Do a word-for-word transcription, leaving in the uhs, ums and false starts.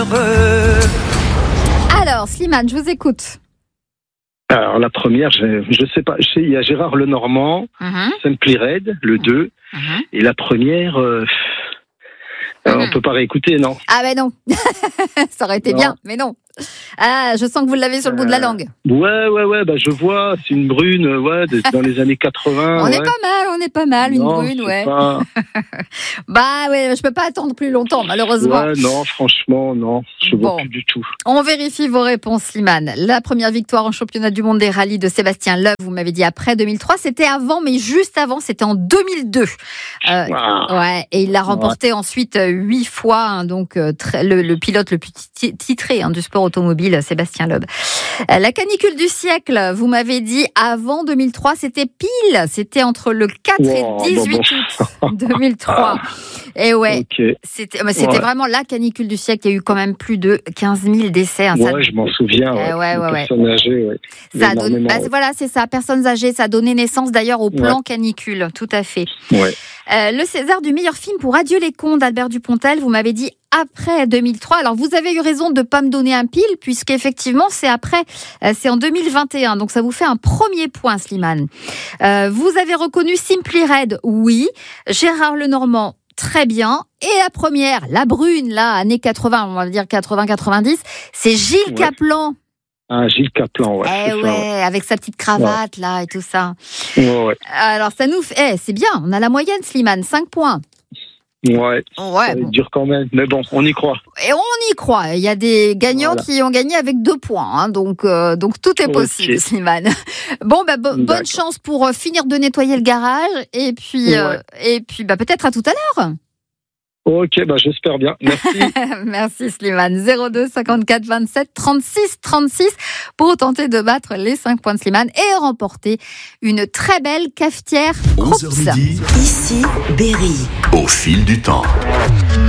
Alors, Slimane, je vous écoute. Alors, la première, je, je sais pas, je sais, il y a Gérard Lenormand, Mm-hmm. Simply Red, le deux, Mm-hmm. et la première, euh, euh, on peut pas réécouter, non? Ah ben non, ça aurait été Non. bien, mais non. Ah, je sens que vous l'avez sur le bout de la langue. Ouais, ouais, ouais, bah je vois, c'est une brune, ouais, de- dans les années quatre-vingts. On ouais. est pas mal, on est pas mal, une Non, brune, c'est ouais. pas- Bah ouais, je peux pas attendre plus longtemps, malheureusement. Ouais, non, franchement, non, je vois Bon. plus du tout. On vérifie vos réponses, Slimane. La première victoire en championnat du monde des rallyes de Sébastien Loeb, vous m'avez dit après deux mille trois, c'était avant, mais juste avant, c'était en deux mille deux. Euh, Ah, Ouais, et il l'a remporté ensuite euh, huit fois, hein, donc euh, très- le, le pilote le plus ti- titré hein, du sport automobile, Sébastien Loeb. Euh, La canicule du siècle, vous m'avez dit avant deux mille trois, c'était pile, c'était entre le quatre Wow, et dix-huit bon, août deux mille trois. Et ouais, ok. c'était, mais c'était Ouais. vraiment la canicule du siècle. Il y a eu quand même plus de quinze mille décès. hein, ça- Ouais, je m'en souviens. Eh Ouais, ouais, ouais, Les ouais. personnes âgées, ouais. ça a donné, Énormément, bah, ouais. voilà, c'est ça, personnes âgées. Ça a donné naissance d'ailleurs au plan canicule, tout à fait. Ouais. Euh, le César du meilleur film pour Adieu les cons d'Albert Dupontel, vous m'avez dit après deux mille trois. Alors vous avez eu raison de ne pas me donner un pile, puisqu'effectivement c'est après, euh, c'est en deux mille vingt et un. Donc ça vous fait un premier point, Slimane. Euh, vous avez reconnu Simply Red, oui. Gérard Lenormand, très bien. Et la première, la brune, là, années quatre-vingts, on va dire quatre-vingts quatre-vingt-dix, c'est Gilles Ouais. Caplan. Ah, Gilles Caplan, ouais. Eh c'est ouais, ça, ouais. avec sa petite cravate, là, et tout ça. Ouais, ouais. Alors ça nous fait, eh, c'est bien, on a la moyenne, Slimane, cinq points. Ouais, Ouais, ça bon. dure quand même. Mais bon, on y croit. Et on y croit. Il y a des gagnants Voilà. qui ont gagné avec deux points. hein. Donc, euh, donc tout est Ok. possible, Slimane. Bon, bah, bo- bonne D'accord. chance pour euh, finir de nettoyer le garage. Et puis, euh, Ouais. et puis bah, peut-être à tout à l'heure. Ok, bah j'espère bien. Merci. Merci, Slimane. zéro deux cinquante-quatre vingt-sept trente-six trente-six pour tenter de battre les cinq points de Slimane et remporter une très belle cafetière onze heures Krups. midi, Ici, Berry. au fil du temps.